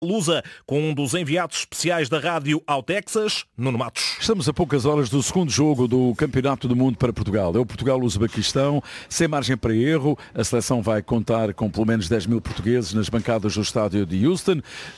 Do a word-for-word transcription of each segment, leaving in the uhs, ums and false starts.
Lusa, com um dos enviados especiais da rádio ao Texas, Nuno Matos. Estamos a poucas horas do segundo jogo do Campeonato do Mundo para Portugal. É o Portugal-Uzbequistão, sem margem para erro. A seleção vai contar com pelo menos dez mil portugueses nas bancadas do estádio de Houston.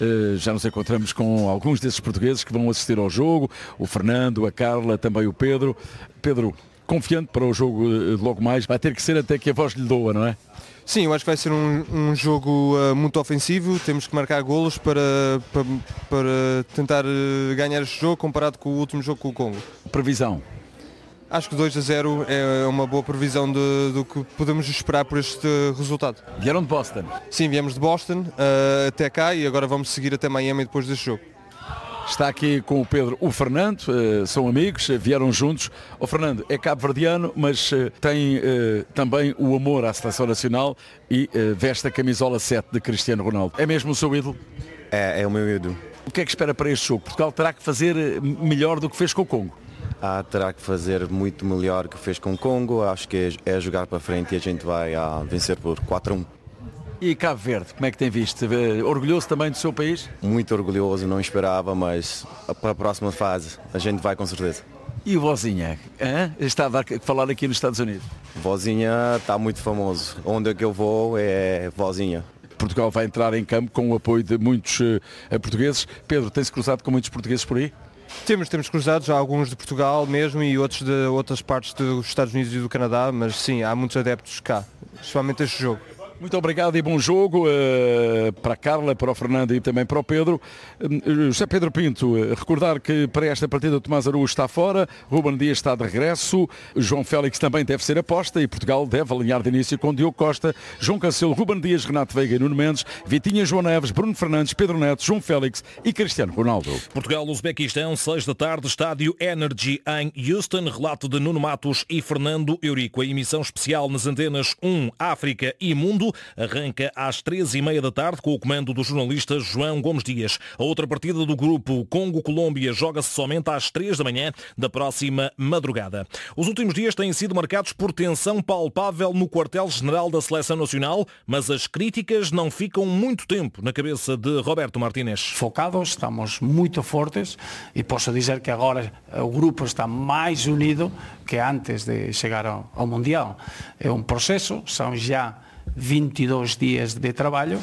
Já nos encontramos com alguns desses portugueses que vão assistir ao jogo. O Fernando, a Carla, também o Pedro. Pedro, confiante para o jogo logo mais. Vai ter que ser até que a voz lhe doa, não é? Sim, eu acho que vai ser um, um jogo uh, muito ofensivo, temos que marcar golos para, para, para tentar uh, ganhar este jogo comparado com o último jogo com o Congo. Previsão? Acho que dois a zero é uma boa previsão de, do que podemos esperar por este resultado. Vieram de Boston? Sim, viemos de Boston uh, até cá e agora vamos seguir até Miami depois deste jogo. Está aqui com o Pedro o Fernando, uh, são amigos, uh, vieram juntos. O Fernando é cabo-verdiano, mas uh, tem uh, também o amor à seleção nacional e uh, veste a camisola sete de Cristiano Ronaldo. É mesmo o seu ídolo? É, é o meu ídolo. O que é que espera para este jogo? Portugal terá que fazer melhor do que fez com o Congo? Ah, terá que fazer muito melhor do que fez com o Congo. Acho que é, é jogar para frente e a gente vai ah, vencer por quatro a um. E Cabo Verde, como é que tem visto? Orgulhoso também do seu país? Muito orgulhoso, não esperava, mas para a próxima fase a gente vai com certeza. E o Vozinha? Hã? Estava a falar aqui nos Estados Unidos. Vozinha está muito famoso. Onde é que eu vou é Vozinha. Portugal vai entrar em campo com o apoio de muitos uh, portugueses. Pedro, tem-se cruzado com muitos portugueses por aí? Temos, temos cruzados, há alguns de Portugal mesmo e outros de outras partes dos Estados Unidos e do Canadá, mas sim, há muitos adeptos cá, especialmente este jogo. Muito obrigado e bom jogo uh, para a Carla, para o Fernando e também para o Pedro. Uh, José Pedro Pinto, uh, recordar que para esta partida o Tomás Araújo está fora, Ruben Dias está de regresso, João Félix também deve ser aposta e Portugal deve alinhar de início com Diogo Costa, João Cancelo, Ruben Dias, Renato Veiga e Nuno Mendes, Vitinha, João Neves, Bruno Fernandes, Pedro Neto, João Félix e Cristiano Ronaldo. Portugal-Uzbequistão, seis da tarde, estádio Energy em Houston, relato de Nuno Matos e Fernando Eurico. A emissão especial nas antenas um, África e Mundo arranca às três e meia da tarde com o comando do jornalista João Gomes Dias. A outra partida do grupo Congo-Colômbia joga-se somente às três da manhã da próxima madrugada. Os últimos dias têm sido marcados por tensão palpável no quartel-general da Seleção Nacional, mas as críticas não ficam muito tempo na cabeça de Roberto Martínez. Focados, estamos muito fortes e posso dizer que agora o grupo está mais unido que antes de chegar ao, ao Mundial. É um processo, são já vinte e dois dias de trabalho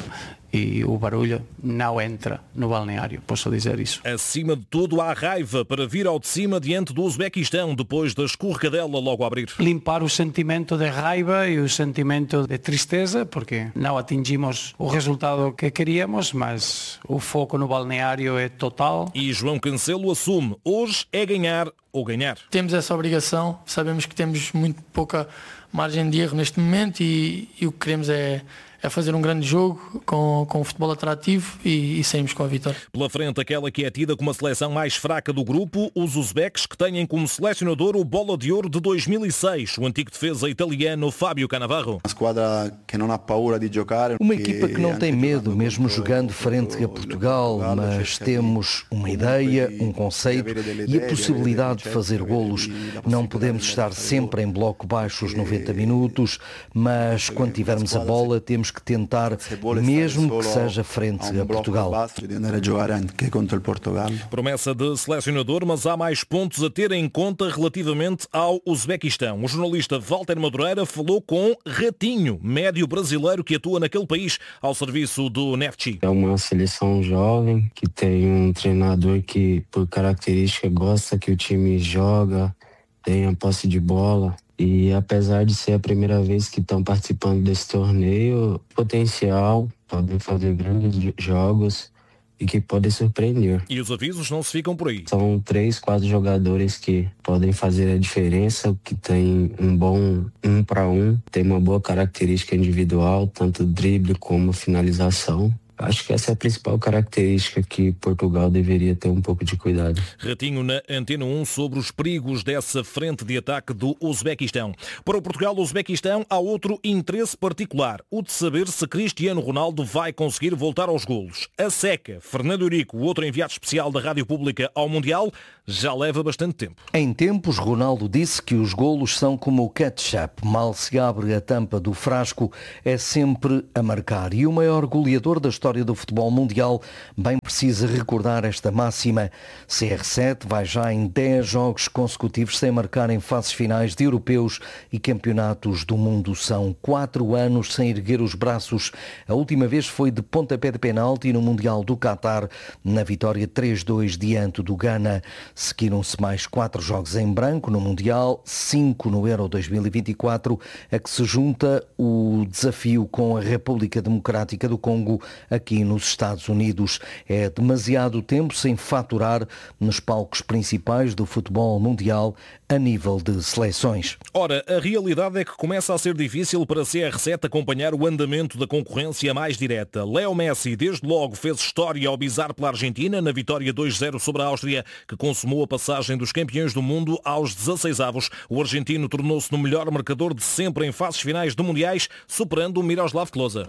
e o barulho não entra no balneário, posso dizer isso. Acima de tudo, há raiva para vir ao de cima diante do Uzbequistão, depois da escorregadela logo a abrir. Limpar o sentimento de raiva e o sentimento de tristeza, porque não atingimos o resultado que queríamos, mas o foco no balneário é total. E João Cancelo assume, hoje é ganhar ou ganhar. Temos essa obrigação, sabemos que temos muito pouca margem de erro neste momento e, e o que queremos é, é fazer um grande jogo com, com um futebol atrativo e, e saímos com a vitória. Pela frente, aquela que é tida como a seleção mais fraca do grupo, os uzbeques, que têm como selecionador o Bola de Ouro de dois mil e seis, o antigo defesa italiano Fábio Cannavaro. Uma equipa que não tem medo, mesmo jogando frente a Portugal, mas temos uma ideia, um conceito e a possibilidade de fazer golos. Não podemos estar sempre em bloco baixo os noventa minutos, mas quando tivermos a bola temos que tentar, mesmo que seja frente a Portugal. Promessa de selecionador, mas há mais pontos a ter em conta relativamente ao Uzbequistão. O jornalista Walter Madureira falou com Ratinho, médio brasileiro que atua naquele país ao serviço do Neftchi. É uma seleção jovem que tem um treinador que, por característica, gosta que o time joga, tenha posse de bola. E apesar de ser a primeira vez que estão participando desse torneio, potencial, podem fazer grandes jogos e que podem surpreender. E os avisos não se ficam por aí. São três, quatro jogadores que podem fazer a diferença, que tem um bom um para um, tem uma boa característica individual, tanto drible como finalização. Acho que essa é a principal característica que Portugal deveria ter um pouco de cuidado. Ratinho na Antena um sobre os perigos dessa frente de ataque do Uzbequistão. Para o Portugal-Uzbequistão há outro interesse particular, o de saber se Cristiano Ronaldo vai conseguir voltar aos golos. A seca, Fernando Eurico, o outro enviado especial da Rádio Pública ao Mundial, já leva bastante tempo. Em tempos, Ronaldo disse que os golos são como o ketchup. Mal se abre a tampa do frasco, é sempre a marcar. E o maior goleador da história história do futebol mundial bem precisa recordar esta máxima. C R sete vai já em dez jogos consecutivos sem marcar em fases finais de europeus e campeonatos do mundo. São quatro anos sem erguer os braços. A última vez foi de pontapé de penalti no Mundial do Qatar, na vitória três a dois diante do Ghana. Seguiram-se mais quatro jogos em branco no Mundial, cinco no Euro dois mil e vinte e quatro, a que se junta o desafio com a República Democrática do Congo aqui nos Estados Unidos. É demasiado tempo sem faturar nos palcos principais do futebol mundial a nível de seleções. Ora, a realidade é que começa a ser difícil para a C R sete acompanhar o andamento da concorrência mais direta. Leo Messi, desde logo, fez história ao bizar pela Argentina na vitória dois a zero sobre a Áustria, que consumou a passagem dos campeões do mundo aos dezasseis avos. O argentino tornou-se no melhor marcador de sempre em fases finais de mundiais, superando o Miroslav Klose.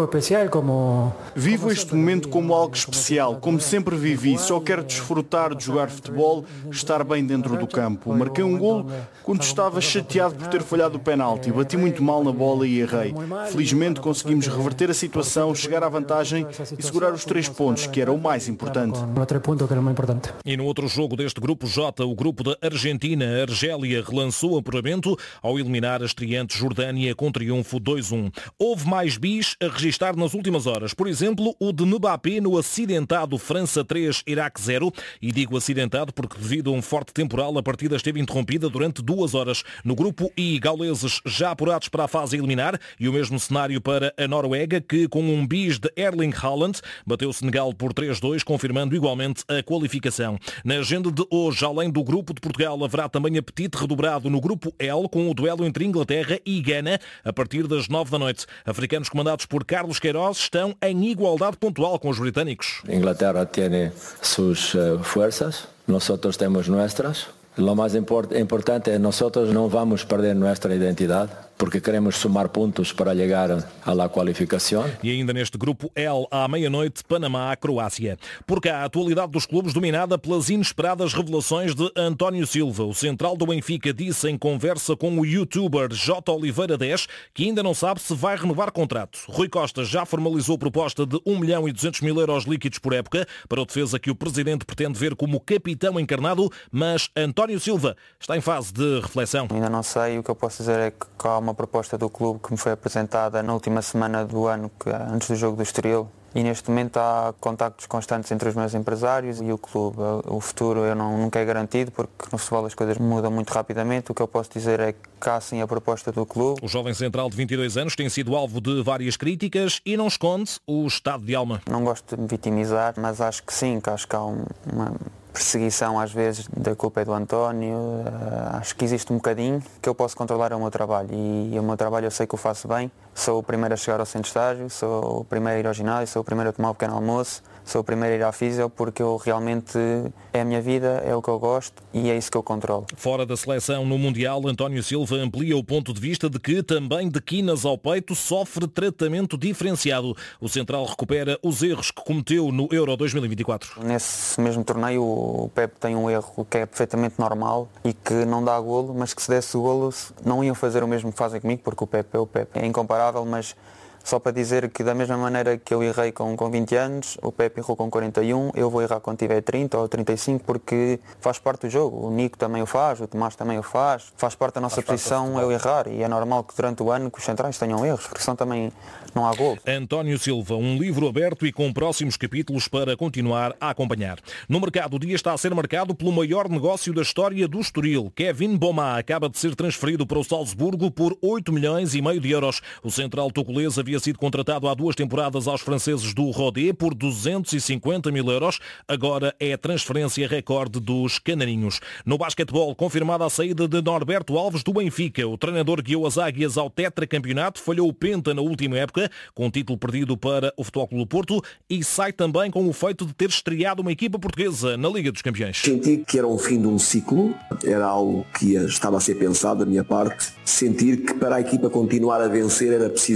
Vivo este momento como algo especial, como sempre vivi. Só quero desfrutar de jogar futebol, estar bem dentro do campo. Marquei um golo quando estava chateado por ter falhado o penalti. Bati muito mal na bola e errei. Felizmente conseguimos reverter a situação, chegar à vantagem e segurar os três pontos, que era o mais importante. E no outro jogo deste grupo J, o grupo da Argentina, a Argélia relançou o apuramento ao eliminar a estreante Jordânia com triunfo dois a um. Houve mais bis a registar nas últimas horas. Por exemplo, o de Mbappé no acidentado França três, Iraque zero. E digo acidentado porque devido a um forte temporal a partida esteve interrompida durante duas horas. No grupo I, gauleses já apurados para a fase eliminar e o mesmo cenário para a Noruega, que com um bis de Erling Haaland bateu o Senegal por três a dois, confirmando igualmente a qualificação. Na agenda de hoje, além do grupo de Portugal, haverá também apetite redobrado no grupo L, com o duelo entre Inglaterra e Ghana a partir das nove da noite. Africanos comandados por Carlos Queiroz estão em igualdade pontual com os britânicos. Inglaterra tem suas forças, nós temos nossas. Lo más import- importante es nosotros no vamos a perder nuestra identidad porque queremos sumar pontos para chegar à la qualificação. E ainda neste grupo L, à meia-noite, Panamá-Croácia. Por cá, a atualidade dos clubes dominada pelas inesperadas revelações de António Silva. O central do Benfica disse em conversa com o youtuber J. Oliveira dez que ainda não sabe se vai renovar contrato. Rui Costa já formalizou proposta de um milhão e duzentos mil euros líquidos por época para o defesa que o presidente pretende ver como capitão encarnado, mas António Silva está em fase de reflexão. Ainda não sei, o que eu posso dizer é que há uma proposta do clube que me foi apresentada na última semana do ano, que, antes do jogo do Estoril, e neste momento há contactos constantes entre os meus empresários e o clube. O futuro eu não, nunca é garantido porque no futebol as coisas mudam muito rapidamente. O que eu posso dizer é que há sim a proposta do clube. O jovem central de vinte e dois anos tem sido alvo de várias críticas e não esconde o estado de alma. Não gosto de me vitimizar, mas acho que sim, que acho que há um, uma perseguição às vezes da culpa é do António. Uh, acho que existe um bocadinho que eu posso controlar é o meu trabalho e, e o meu trabalho eu sei que o faço bem. Sou o primeiro a chegar ao centro de estágio, sou o primeiro a ir ao ginásio, sou o primeiro a tomar um pequeno almoço, sou o primeiro a ir à físio porque eu realmente é a minha vida, é o que eu gosto e é isso que eu controlo. Fora da seleção no Mundial, António Silva amplia o ponto de vista de que também de quinas ao peito sofre tratamento diferenciado. O central recupera os erros que cometeu no Euro dois mil e vinte e quatro. Nesse mesmo torneio o Pepe tem um erro que é perfeitamente normal e que não dá golo, mas que se desse golo não iam fazer o mesmo que fazem comigo porque o Pepe é o Pepe. É incomparável, mas só para dizer que da mesma maneira que eu errei com, com vinte anos, o Pepe errou com quarenta e um, eu vou errar quando tiver trinta ou trinta e cinco porque faz parte do jogo. O Nico também o faz, o Tomás também o faz. Faz parte da nossa posição eu errar e é normal que durante o ano que os centrais tenham erros, porque senão também não há gol. António Silva, um livro aberto e com próximos capítulos para continuar a acompanhar. No mercado, o dia está a ser marcado pelo maior negócio da história do Estoril. Kevin Boma acaba de ser transferido para o Salzburgo por oito milhões e meio de euros. O central togolês havia sido contratado há duas temporadas aos franceses do Rodé por duzentos e cinquenta mil euros. Agora é a transferência recorde dos canarinhos. No basquetebol, confirmada a saída de Norberto Alves do Benfica. O treinador guiou as águias ao tetracampeonato, falhou o penta na última época, com um título perdido para o Futebol Clube do Porto, e sai também com o feito de ter estreado uma equipa portuguesa na Liga dos Campeões. Senti que era o fim de um ciclo, era algo que estava a ser pensado da minha parte. Sentir que para a equipa continuar a vencer era preciso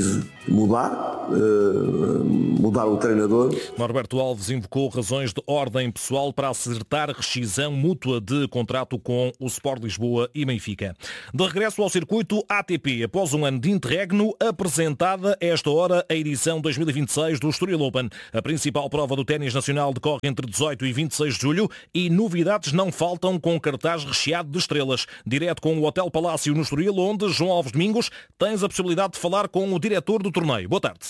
mudar, uh, mudar o treinador. Norberto Alves invocou razões de ordem pessoal para acertar rescisão mútua de contrato com o Sport Lisboa e Benfica. De regresso ao circuito A T P, após um ano de interregno, apresentada a esta hora a edição dois mil e vinte e seis do Estoril Open. A principal prova do ténis nacional decorre entre dezoito e vinte e seis de julho e novidades não faltam com cartaz recheado de estrelas. Direto com o Hotel Palácio no Estoril, onde, João Alves Domingos, tens a possibilidade de falar com o diretor do torneio. Boa tarde.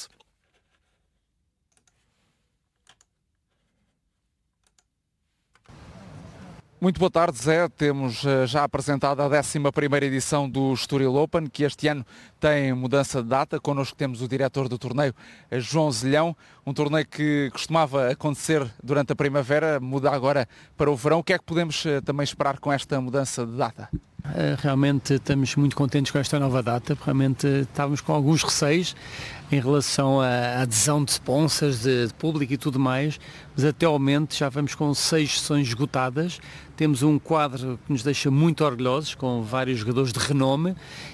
Muito boa tarde, Zé. Temos já apresentado a décima primeira edição do Estoril Open, que este ano tem mudança de data. Connosco temos o diretor do torneio, João Zilhão. Um torneio que costumava acontecer durante a primavera, muda agora para o verão. O que é que podemos também esperar com esta mudança de data? Realmente estamos muito contentes com esta nova data. Realmente estávamos com alguns receios em relação à adesão de sponsors, de, de público e tudo mais, mas até ao momento já vamos com seis sessões esgotadas. Temos um quadro que nos deixa muito orgulhosos, com vários jogadores de renome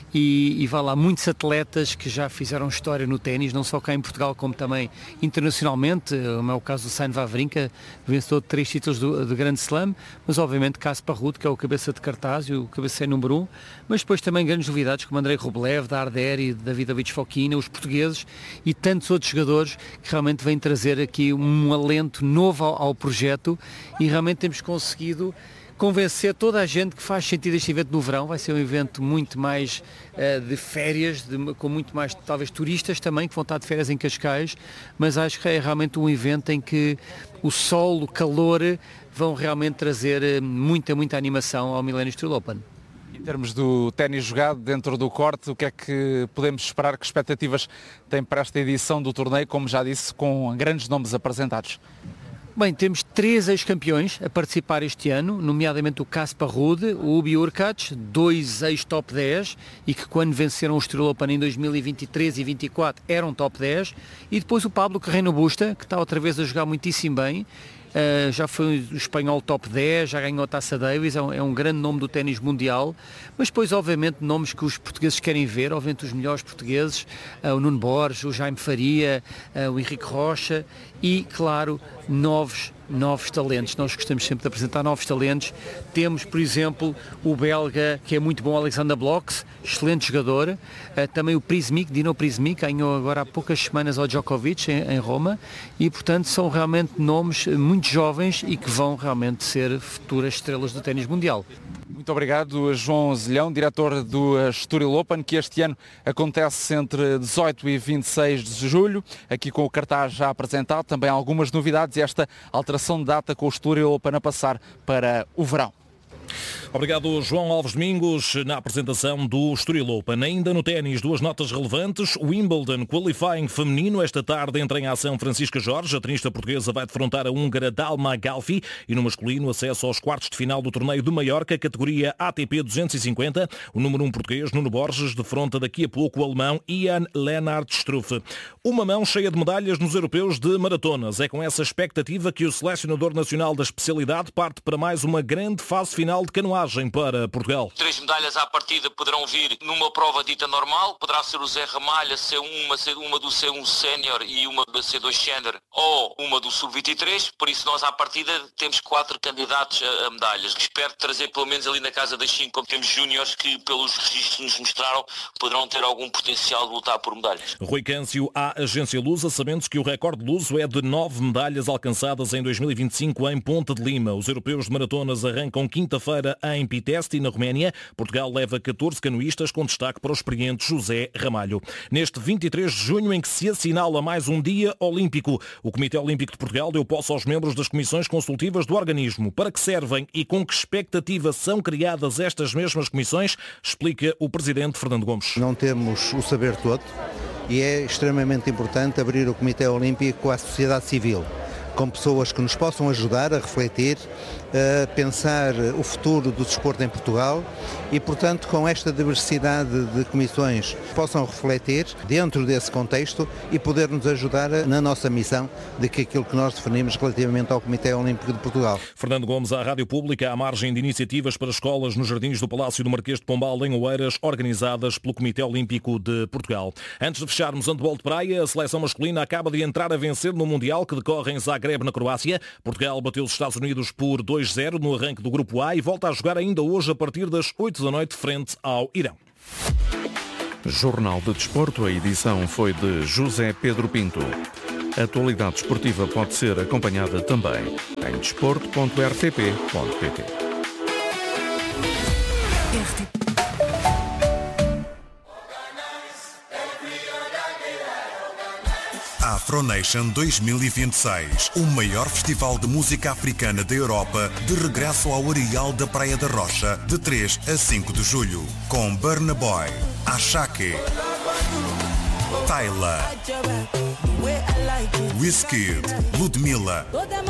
e, e vá lá, muitos atletas que já fizeram história no ténis, não só cá em Portugal como também internacionalmente. O meu caso do Stan Wawrinka, vencedor de três títulos do, de Grand Slam, mas obviamente Casper Ruud, que é o cabeça de cartaz e o cabeça número um, mas depois também grandes novidades como Andrei Rublev, da Arder e Davidovich Fokina, os portugueses e tantos outros jogadores que realmente vêm trazer aqui um alento novo ao, ao projeto e realmente temos conseguido convencer toda a gente que faz sentido este evento no verão. Vai ser um evento muito mais uh, de férias, de, com muito mais talvez turistas também que vão estar de férias em Cascais, mas acho que é realmente um evento em que o sol, o calor vão realmente trazer muita, muita animação ao Millennium Estoril Open. Em termos do ténis jogado dentro do corte, o que é que podemos esperar, que expectativas tem para esta edição do torneio, como já disse, com grandes nomes apresentados? Bem, temos três ex-campeões a participar este ano, nomeadamente o Casper Ruud, o Ubi Urkac, dois ex-top dez e que quando venceram o Estoril Open em dois mil e vinte e três e vinte e quatro eram top dez, e depois o Pablo Carreño Busta, que está outra vez a jogar muitíssimo bem. Uh, já foi o espanhol top dez, já ganhou a Taça Davis, é um, é um grande nome do ténis mundial, mas depois obviamente nomes que os portugueses querem ver, obviamente os melhores portugueses, uh, o Nuno Borges, o Jaime Faria, uh, o Henrique Rocha e, claro, novos novos talentos. Nós gostamos sempre de apresentar novos talentos. Temos, por exemplo, o belga, que é muito bom, Alexander Blocks, excelente jogador. Uh, também o Prismic, Dino Prismic, ganhou agora há poucas semanas ao Djokovic em, em Roma e, portanto, são realmente nomes muito jovens e que vão realmente ser futuras estrelas do ténis mundial. Muito obrigado, João Zilhão, diretor do Estoril Open, que este ano acontece entre dezoito e vinte e seis de julho, aqui com o cartaz já apresentado, também algumas novidades e esta alteração de data com o Estoril Open a passar para o verão. Obrigado, João Alves Domingos, na apresentação do Estoril Open. Ainda no ténis, duas notas relevantes. O Wimbledon Qualifying feminino. Esta tarde entra em ação Francisca Jorge. A tenista portuguesa vai defrontar a húngara Dalma Galfi. E no masculino, acesso aos quartos de final do torneio de Maiorca, categoria A T P duzentos e cinquenta. O número um português, Nuno Borges, defronta daqui a pouco o alemão Ian Lennart Struff. Uma mão cheia de medalhas nos europeus de maratonas. É com essa expectativa que o selecionador nacional da especialidade parte para mais uma grande fase final de canoagem para Portugal. Três medalhas à partida poderão vir numa prova dita normal, poderá ser o Zé Ramalha, C um, uma, uma do C um Sénior e uma do C dois Senior ou uma do sub vinte e três, por isso nós à partida temos quatro candidatos a, a medalhas. Espero trazer pelo menos ali na casa das cinco, como temos júniores que pelos registros nos mostraram poderão ter algum potencial de lutar por medalhas. Rui Câncio à agência Lusa, sabendo que o recorde luso é de nove medalhas alcançadas em dois mil e vinte e cinco em Ponta de Lima. Os europeus de maratonas arrancam quinta-feira em Pitesti, na Roménia. Portugal leva catorze canoístas, com destaque para o experiente José Ramalho. Neste vinte e três de junho, em que se assinala mais um dia olímpico, o Comitê Olímpico de Portugal deu posse aos membros das comissões consultivas do organismo. Para que servem e com que expectativa são criadas estas mesmas comissões, explica o presidente Fernando Gomes. Não temos o saber todo e é extremamente importante abrir o Comitê Olímpico à sociedade civil. com pessoas que nos possam ajudar a refletir, a pensar o futuro do desporto em Portugal e, portanto, com esta diversidade de comissões possam refletir dentro desse contexto e poder nos ajudar na nossa missão de que aquilo que nós definimos relativamente ao Comitê Olímpico de Portugal. Fernando Gomes, à Rádio Pública, à margem de iniciativas para escolas nos jardins do Palácio do Marquês de Pombal, em Oeiras, organizadas pelo Comitê Olímpico de Portugal. Antes de fecharmos handebol de praia, a seleção masculina acaba de entrar a vencer no Mundial que decorre em Zagreb, na Croácia. Portugal bateu os Estados Unidos por dois a zero no arranque do Grupo A e volta a jogar ainda hoje a partir das oito da noite frente ao Irão. Jornal de Desporto, a edição foi de José Pedro Pinto. A atualidade esportiva pode ser acompanhada também em desporto ponto r t p ponto p t. Afronation dois mil e vinte e seis, o maior festival de música africana da Europa, de regresso ao Areal da Praia da Rocha, de três a cinco de julho, com Burna Boy, Ashake, Tyla, Wizkid, Ludmilla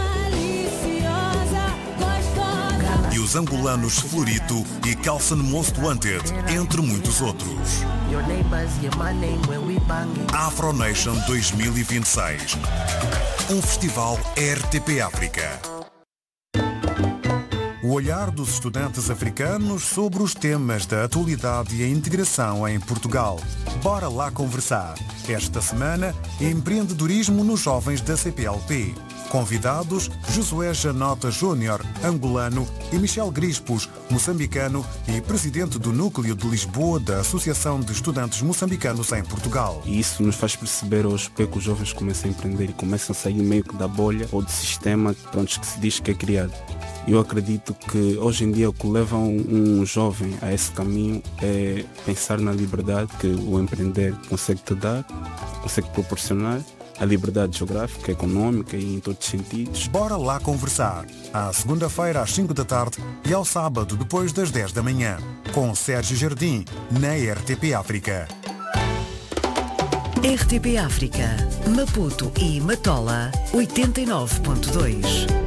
e os angolanos Florito e Kelson Most Wanted, entre muitos outros. Afronation dois mil e vinte e seis, um festival R T P África. O olhar dos estudantes africanos sobre os temas da atualidade e a integração em Portugal. Bora lá conversar. Esta semana, empreendedorismo nos jovens da C P L P. Convidados, Josué Janota Júnior, angolano, e Michel Grispos, moçambicano e presidente do Núcleo de Lisboa da Associação de Estudantes Moçambicanos em Portugal. E isso nos faz perceber aos poucos que os jovens começam a empreender e começam a sair meio que da bolha ou do sistema pronto, que se diz que é criado. Eu acredito que hoje em dia o que leva um, um jovem a esse caminho é pensar na liberdade que o empreender consegue te dar, consegue proporcionar, a liberdade geográfica, económica e em todos os sentidos. Bora lá conversar. À segunda-feira às cinco da tarde e ao sábado depois das dez da manhã. Com Sérgio Jardim, na R T P África. R T P África, Maputo e Matola, oitenta e nove ponto dois.